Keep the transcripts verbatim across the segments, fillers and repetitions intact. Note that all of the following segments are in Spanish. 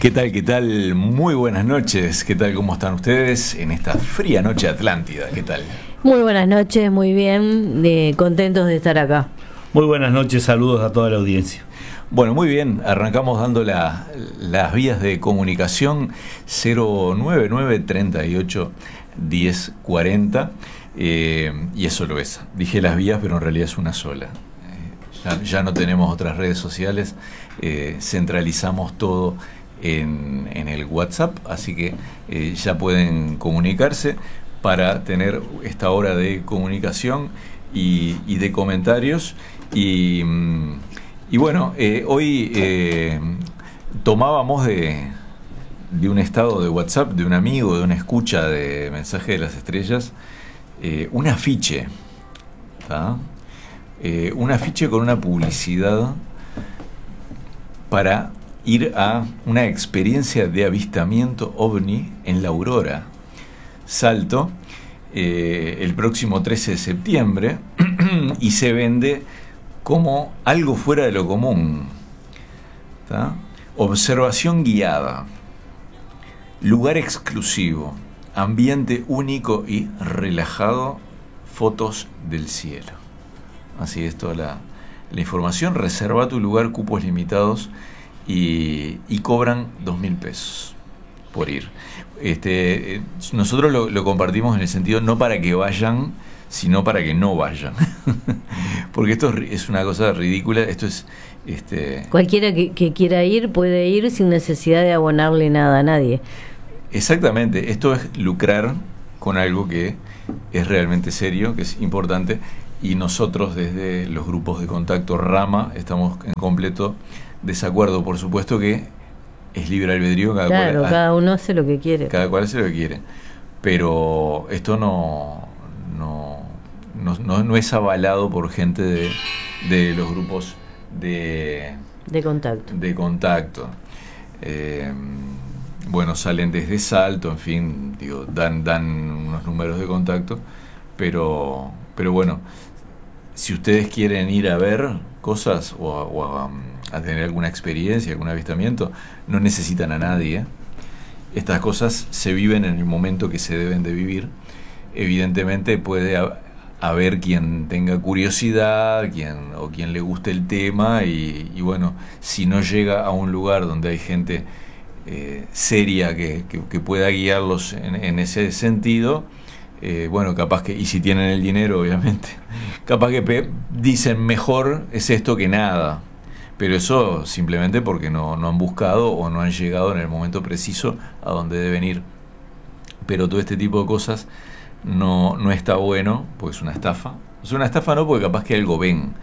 ¿Qué tal? ¿Qué tal? Muy buenas noches. ¿Qué tal? ¿Cómo están ustedes en esta fría noche atlántida? ¿Qué tal? Muy buenas noches, muy bien, de, contentos de estar acá. Muy buenas noches, saludos a toda la audiencia. Bueno, muy bien, arrancamos dando la, las vías de comunicación cero nueve nueve, treinta y ocho, diez, cuarenta, eh, y eso lo es. Dije las vías, pero en realidad es una sola. Eh, ya, ya no tenemos otras redes sociales, eh, centralizamos todo en, en el WhatsApp, así que eh, ya pueden comunicarse para tener esta hora de comunicación y, y de comentarios. Y... Y bueno, eh, hoy eh, tomábamos de, de un estado de WhatsApp, de un amigo, de una escucha de Mensaje de las Estrellas, eh, un afiche, ¿tá? Eh, un afiche con una publicidad para ir a una experiencia de avistamiento ovni en la Aurora, Salto, eh, el próximo trece de septiembre, y se vende como algo fuera de lo común, ¿tá? Observación guiada, lugar exclusivo, ambiente único y relajado, fotos del cielo. Así es toda la, la información. Reserva tu lugar, cupos limitados, y, y cobran dos mil pesos por ir. Este, nosotros lo, lo compartimos en el sentido no para que vayan, sino para que no vayan. Porque esto es una cosa ridícula. Esto es este cualquiera que, que quiera ir puede ir sin necesidad de abonarle nada a nadie. Exactamente, esto es lucrar con algo que es realmente serio, que es importante, y nosotros desde los grupos de contacto Rama estamos en completo desacuerdo. Por supuesto que es libre albedrío, cada claro, cual cada uno hace lo que quiere. Cada cual hace lo que quiere. Pero esto no no No, no, no es avalado por gente de, de los grupos de, de contacto. De contacto. Eh, bueno, salen desde Salto, en fin, digo, dan, dan unos números de contacto, pero, pero bueno, si ustedes quieren ir a ver cosas o, a, o a, a tener alguna experiencia, algún avistamiento, no necesitan a nadie. Estas cosas se viven en el momento que se deben de vivir. Evidentemente puede haber a ver quien tenga curiosidad, quien o quien le guste el tema, y, y bueno, si no llega a un lugar donde hay gente eh, seria que, que, que pueda guiarlos en, en ese sentido, eh, bueno, capaz que, y si tienen el dinero, obviamente, capaz que pe- dicen mejor es esto que nada, pero eso simplemente porque no, no han buscado o no han llegado en el momento preciso a donde deben ir. Pero todo este tipo de cosas No, no está bueno, porque es una estafa. Es una estafa no porque capaz que algo ven,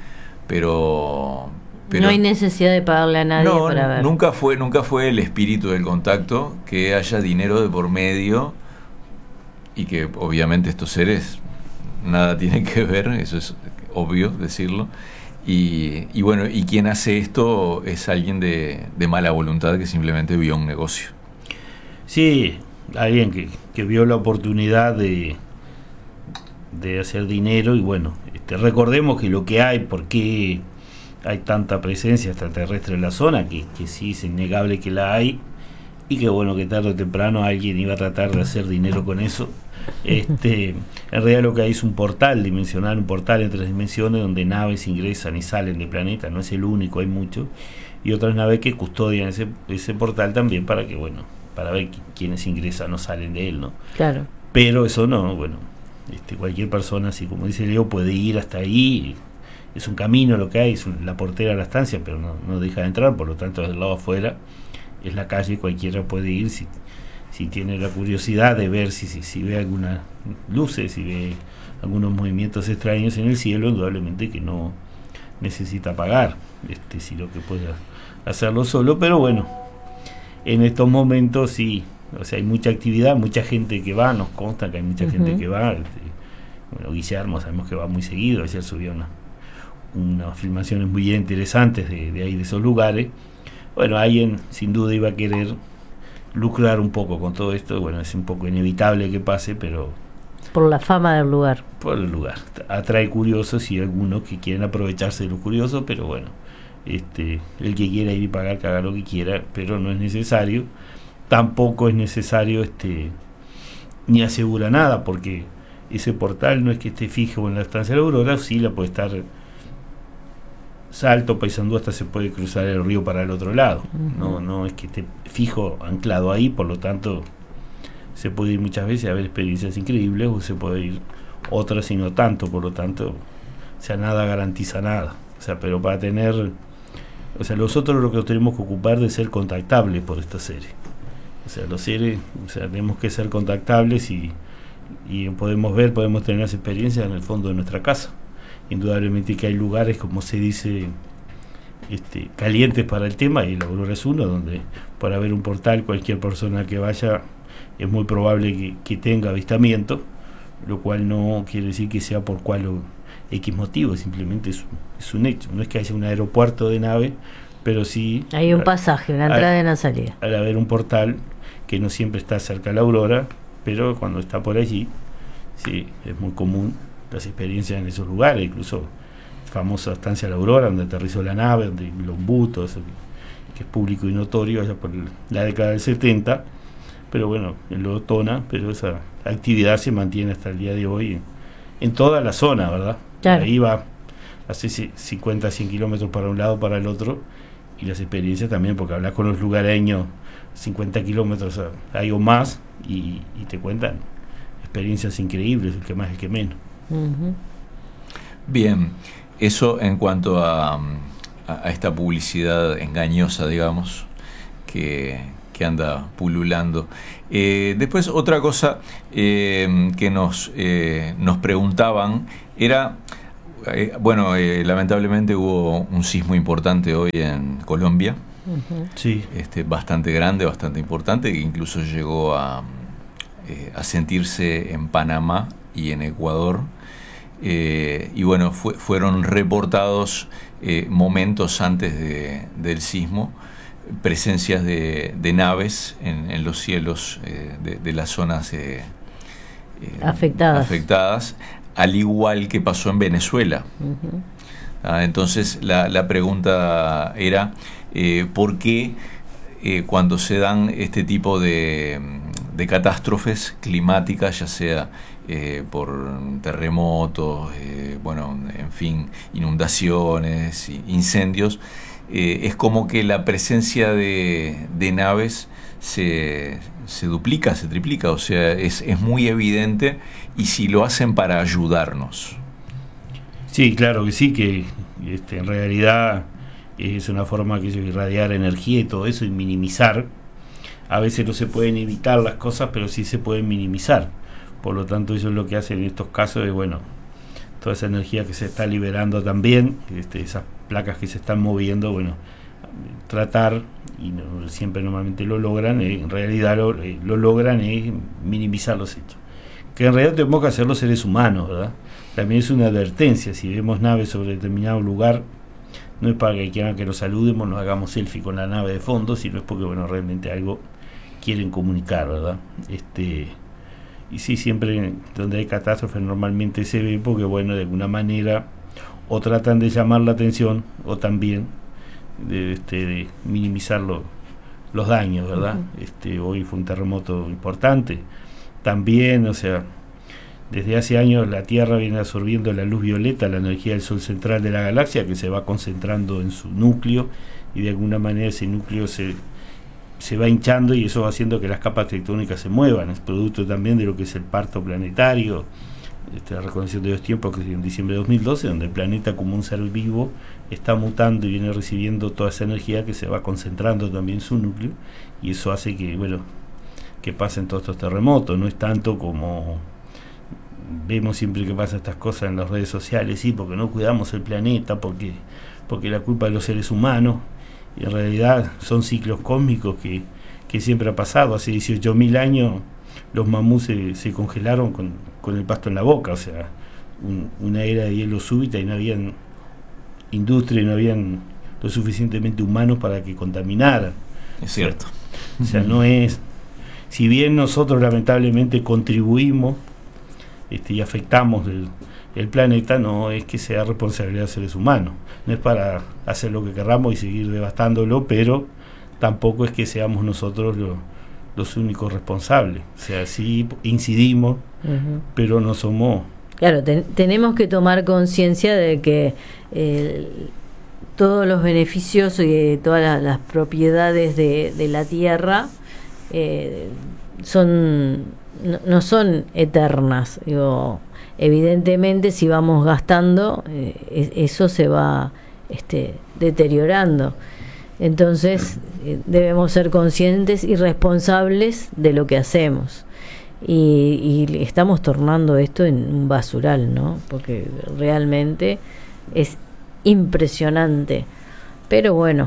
pero, pero no hay necesidad de pagarle a nadie no, para ver. Nunca fue, nunca fue el espíritu del contacto que haya dinero de por medio, y que obviamente estos seres nada tienen que ver, eso es obvio decirlo. Y, y bueno, y quien hace esto es alguien de, de mala voluntad que simplemente vio un negocio. Sí, alguien que, que vio la oportunidad de de hacer dinero. Y bueno, este, recordemos que lo que hay, por qué hay tanta presencia extraterrestre en la zona, que, que sí es innegable que la hay, y que bueno, que tarde o temprano alguien iba a tratar de hacer dinero con eso. Este, en realidad lo que hay es un portal dimensional, un portal en tres dimensiones donde naves ingresan y salen del planeta. No es el único, hay muchos, y otras naves que custodian ese, ese portal también para que, bueno, para ver quiénes ingresan o salen de él, ¿no? Claro. Pero eso no, bueno, este, cualquier persona, así como dice Leo, puede ir hasta ahí. Es un camino lo que hay, es un, la portera de la estancia, pero no, no deja de entrar, por lo tanto del lado afuera es la calle, cualquiera puede ir si, si tiene la curiosidad de ver si, si, si ve algunas luces, si ve algunos movimientos extraños en el cielo, indudablemente que no necesita pagar, este, si lo que puede hacerlo solo. Pero bueno, en estos momentos sí, o sea, hay mucha actividad, mucha gente que va, nos consta que hay mucha uh-huh. gente que va. Este, bueno, Guillermo sabemos que va muy seguido, ayer subió una, unas filmaciones muy interesantes de, de ahí, de esos lugares. Bueno, alguien sin duda iba a querer lucrar un poco con todo esto. Bueno, es un poco inevitable que pase, pero por la fama del lugar. Por el lugar. Atrae curiosos y algunos que quieren aprovecharse de lo curioso, pero bueno, este, el que quiera ir y pagar, que haga lo que quiera, pero no es necesario. Tampoco es necesario este, ni asegura nada, porque ese portal no es que esté fijo en la estancia de la Aurora, sí la puede estar Salto, Paysandú, hasta se puede cruzar el río para el otro lado. Uh-huh. No, no es que esté fijo, anclado ahí, por lo tanto se puede ir muchas veces a ver experiencias increíbles, o se puede ir otras y no tanto, por lo tanto, o sea, nada garantiza nada. O sea, pero para tener, o sea, nosotros lo que nos tenemos que ocupar de ser contactables por esta serie. O sea, los seres, o sea, tenemos que ser contactables y, y podemos ver, podemos tener las experiencias en el fondo de nuestra casa. Indudablemente que hay lugares, como se dice, este, calientes para el tema, y la Aurora es uno, donde por haber un portal, cualquier persona que vaya es muy probable que, que tenga avistamiento, lo cual no quiere decir que sea por cual o X motivo, simplemente es, es un hecho. No es que haya un aeropuerto de nave, pero sí hay un pasaje, una entrada y una salida. Al haber un portal que no siempre está cerca de la Aurora, pero cuando está por allí, sí, es muy común las experiencias en esos lugares, incluso famosa estancia de la Aurora, donde aterrizó la nave, donde los butos, que es público y notorio allá por la década del setenta, pero bueno, en lo Tona, pero esa actividad se mantiene hasta el día de hoy en, en toda la zona, ¿verdad? Claro. Ahí va hace cincuenta, cien kilómetros para un lado, para el otro, y las experiencias también, porque hablas con los lugareños cincuenta kilómetros hay o más, y, y te cuentan experiencias increíbles, el que más, el que menos. Uh-huh. Bien, eso en cuanto a, a, a esta publicidad engañosa, digamos, que, que anda pululando. Eh, después otra cosa eh, que nos, eh, nos preguntaban era, eh, bueno, eh, lamentablemente hubo un sismo importante hoy en Colombia, uh-huh. Sí. este, bastante grande, bastante importante, que incluso llegó a, eh, a sentirse en Panamá y en Ecuador. Eh, y bueno, fue, fueron reportados eh, momentos antes de, del sismo, presencias de, de naves en, en los cielos eh, de, de las zonas eh, eh, afectadas. afectadas, al igual que pasó en Venezuela. Uh-huh. Ah, entonces la, la pregunta era, eh, ¿por qué eh, cuando se dan este tipo de, de catástrofes climáticas, ya sea Eh, por terremotos, eh, bueno, en fin, inundaciones, incendios, eh, es como que la presencia de, de naves se, se duplica, se triplica, o sea, es, es muy evidente, y si lo hacen para ayudarnos. Sí, claro que sí, que este, en realidad es una forma que de irradiar energía y todo eso, y minimizar. A veces no se pueden evitar las cosas, pero sí se pueden minimizar. Por lo tanto, eso es lo que hacen en estos casos, es bueno, toda esa energía que se está liberando también, este, esas placas que se están moviendo, bueno, tratar, y no, siempre normalmente lo logran, eh, en realidad lo, eh, lo logran es minimizar los hechos. Que en realidad tenemos que hacer los seres humanos, ¿verdad? También es una advertencia, si vemos naves sobre determinado lugar, no es para que quieran que los saludemos, nos hagamos selfie con la nave de fondo, sino es porque, bueno, realmente algo quieren comunicar, ¿verdad? Este... Y sí, siempre donde hay catástrofes normalmente se ve porque, bueno, de alguna manera o tratan de llamar la atención o también de, este, de minimizar lo, los daños, ¿verdad? Uh-huh. Este, hoy fue un terremoto importante. También, o sea, desde hace años la Tierra viene absorbiendo la luz violeta, la energía del Sol central de la galaxia, que se va concentrando en su núcleo, y de alguna manera ese núcleo se... se va hinchando, y eso va haciendo que las capas tectónicas se muevan. Es producto también de lo que es el parto planetario, este, la reconexión de dos tiempos, que es en diciembre de dos mil doce, donde el planeta como un ser vivo está mutando y viene recibiendo toda esa energía que se va concentrando también en su núcleo, y eso hace que, bueno, que pasen todos estos terremotos. No es tanto como vemos siempre que pasan estas cosas en las redes sociales, sí, porque no cuidamos el planeta, porque, porque la culpa de los seres humanos. Y en realidad son ciclos cósmicos que, que siempre ha pasado. Hace dieciocho mil años los mamuts se, se congelaron con, con el pasto en la boca, o sea, un, una era de hielo súbita, y no habían industria, no habían lo suficientemente humanos para que contaminaran. Es cierto. O sea, no es, si bien nosotros lamentablemente contribuimos este, y afectamos el, el planeta no es que sea responsabilidad de seres humanos, no es para hacer lo que querramos y seguir devastándolo, pero tampoco es que seamos nosotros los, los únicos responsables. O sea, sí incidimos, uh-huh. pero no somos... Claro, ten, tenemos que tomar conciencia de que eh, todos los beneficios y todas las, las propiedades de, de la Tierra eh, son no, no son eternas. Digo, evidentemente, si vamos gastando, eh, eso se va este, deteriorando. Entonces, eh, debemos ser conscientes y responsables de lo que hacemos. Y, y estamos tornando esto en un basural, ¿no? Porque realmente es impresionante. Pero bueno,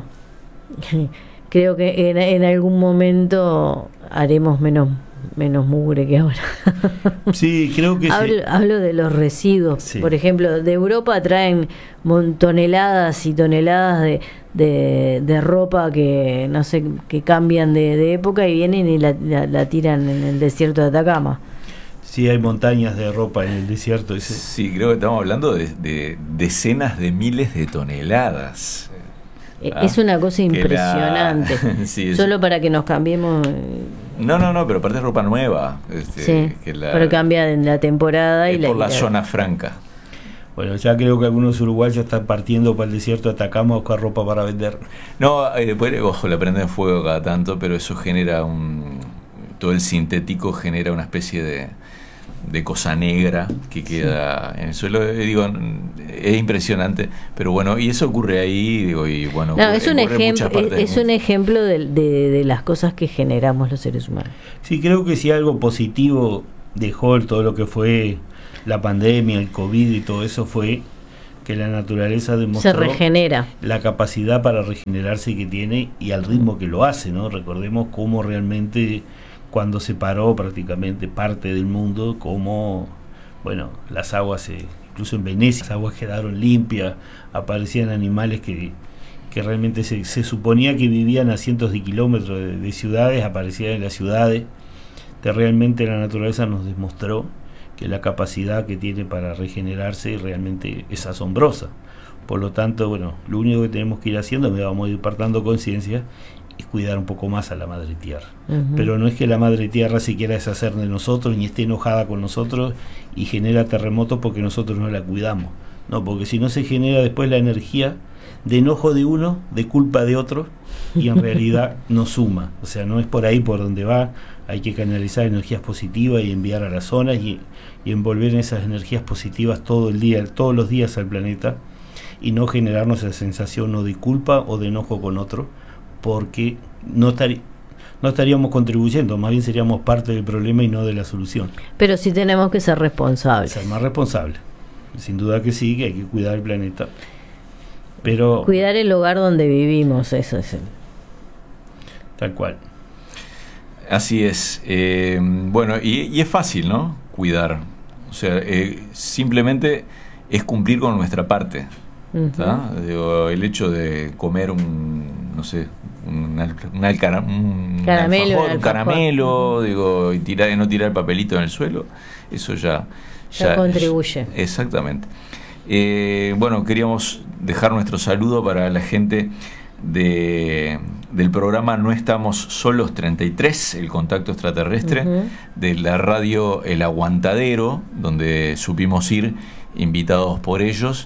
creo que en, en algún momento haremos menos menos mugre que ahora. Sí, creo que hablo, sí. Hablo de los residuos. Sí. Por ejemplo, de Europa traen toneladas y toneladas de, de, de ropa que no sé, que cambian de, de época y vienen y la, la, la tiran en el desierto de Atacama. Sí, hay montañas de ropa en el desierto. Ese. Sí, creo que estamos hablando de, de decenas de miles de toneladas. Ah, es una cosa impresionante. La... sí, solo para que nos cambiemos. No, no, no, pero aparte es ropa nueva. Este, sí, que la... pero cambia en la temporada es y la, por la, la zona franca. Bueno, ya creo que algunos uruguayos están partiendo para el desierto de Atacama a buscar ropa para vender. No, eh, después, ojo, la prenden fuego cada tanto, pero eso genera un... Todo el sintético genera una especie de... de cosa negra que queda sí. en el suelo. Digo, es impresionante, pero bueno, y eso ocurre ahí, digo, y bueno, no, ocurre, es un ejemplo es, es un ejemplo de, de, de las cosas que generamos los seres humanos. Sí, creo que si algo positivo dejó todo lo que fue la pandemia, el COVID y todo eso, fue que la naturaleza demostró se regenera, la capacidad para regenerarse que tiene y al ritmo que lo hace, ¿no? Recordemos cómo realmente cuando se paró prácticamente parte del mundo, como, bueno, las aguas, eh, incluso en Venecia, las aguas quedaron limpias, aparecían animales que, que realmente se, se suponía que vivían a cientos de kilómetros de, de ciudades, aparecían en las ciudades. De realmente la naturaleza nos demostró que la capacidad que tiene para regenerarse realmente es asombrosa. Por lo tanto, bueno, lo único que tenemos que ir haciendo, me vamos a ir partando conciencia, es cuidar un poco más a la Madre Tierra. Uh-huh. Pero no es que la Madre Tierra se quiera deshacer de nosotros, ni esté enojada con nosotros y genera terremotos porque nosotros no la cuidamos. No, porque si no se genera después la energía de enojo de uno, de culpa de otro, y en realidad no suma. O sea, no es por ahí por donde va. Hay que canalizar energías positivas y enviar a las zonas y, y envolver en esas energías positivas todo el día, todos los días al planeta, y no generarnos esa sensación o de culpa o de enojo con otro, porque no, tar- no estaríamos contribuyendo, más bien seríamos parte del problema y no de la solución. Pero sí tenemos que ser responsables. Ser más responsables. Sin duda que sí, que hay que cuidar el planeta. Pero cuidar el lugar donde vivimos, eso es. Tal cual. Así es. Eh, bueno, y, y es fácil, ¿no? Cuidar. O sea, eh, simplemente es cumplir con nuestra parte. Uh-huh. Digo, el hecho de comer un, no sé, un, un, alcara, un caramelo, alfajor, un caramelo, uh-huh. digo, y tirar, y no tirar el papelito en el suelo, eso ya, ya, ya contribuye. Ya, exactamente. Eh, bueno, queríamos dejar nuestro saludo para la gente de del programa No Estamos Solos treinta y tres, el contacto extraterrestre, uh-huh. de la radio El Aguantadero, donde supimos ir invitados por ellos.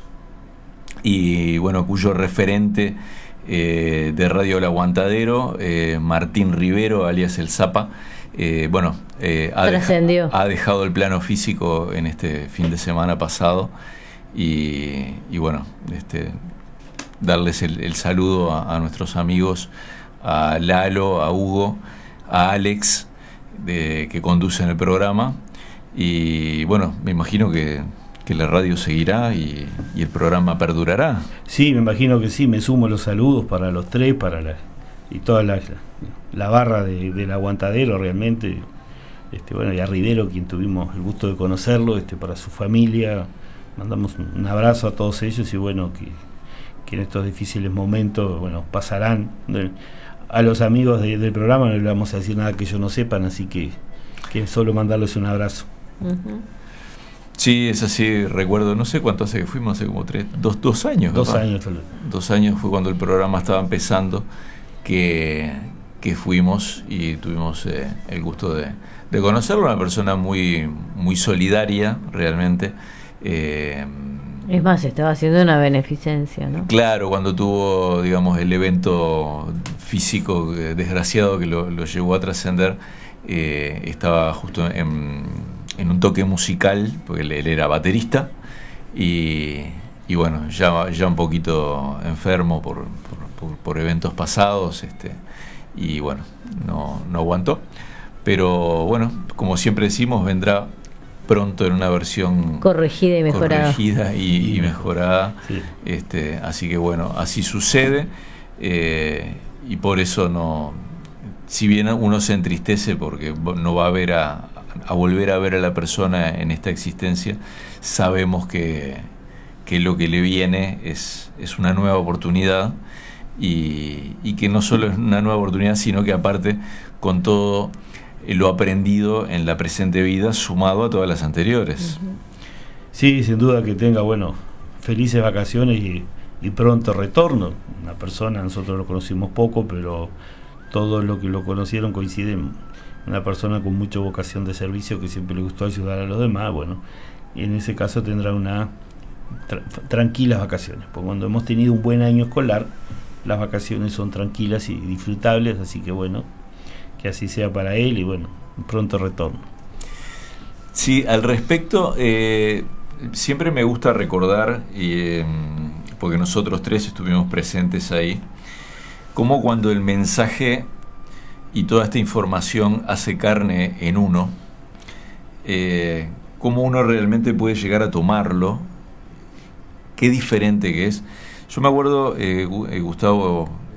Y bueno, cuyo referente eh, de Radio El Aguantadero, eh, Martín Rivero, alias El Zapa, eh, bueno, eh, ha, deja, ha dejado el plano físico en este fin de semana pasado. Y, y bueno, este, darles el, el saludo a, a nuestros amigos, a Lalo, a Hugo, a Alex, de, que conducen el programa. Y bueno, me imagino que que la radio seguirá y, y el programa perdurará. Sí, me imagino que sí, me sumo los saludos para los tres, para la y toda la, la barra de, del Aguantadero realmente, este, bueno, y a Rivero, quien tuvimos el gusto de conocerlo, este, para su familia, mandamos un, un abrazo a todos ellos y bueno, que, que en estos difíciles momentos, bueno, pasarán. A los amigos de, del programa no le vamos a decir nada que ellos no sepan, así que, que solo mandarles un abrazo. Uh-huh. Sí, es así, recuerdo, no sé cuánto hace que fuimos, hace como tres, dos, dos años. Dos ¿verdad? años. Tal vez. Dos años fue cuando el programa estaba empezando, que, que fuimos y tuvimos eh, el gusto de, de conocerlo, una persona muy, muy solidaria, realmente. Eh, Es más, estaba haciendo una beneficencia, ¿no? Claro, cuando tuvo, digamos, el evento físico eh, desgraciado que lo, lo llevó a trascender, eh, estaba justo en, en un toque musical, porque él, él era baterista, y, y bueno, ya, ya un poquito enfermo por, por, por, por eventos pasados, este, y bueno, no, no aguantó. Pero bueno, como siempre decimos, vendrá pronto en una versión corregida y mejorada, corregida y, y mejorada. Sí. Este, así que bueno, así sucede, eh, y por eso no, si bien uno se entristece porque no va a ver a, a volver a ver a la persona en esta existencia, sabemos que, que lo que le viene es, es una nueva oportunidad, y, y que no solo es una nueva oportunidad, sino que aparte con todo lo aprendido en la presente vida sumado a todas las anteriores. Sí, sin duda que tenga, bueno, felices vacaciones y, y pronto retorno. Una persona, nosotros lo conocimos poco, pero todos los que lo conocieron coinciden, una persona con mucha vocación de servicio, que siempre le gustó ayudar a los demás. Bueno, y en ese caso tendrá una tra- tranquilas vacaciones, porque cuando hemos tenido un buen año escolar, las vacaciones son tranquilas y disfrutables, así que bueno, que así sea para él y bueno, pronto retorno. Sí, al respecto, eh, siempre me gusta recordar, eh, porque nosotros tres estuvimos presentes ahí, cómo cuando el mensaje y toda esta información hace carne en uno, eh, cómo uno realmente puede llegar a tomarlo, qué diferente que es. Yo me acuerdo, eh, Gustavo,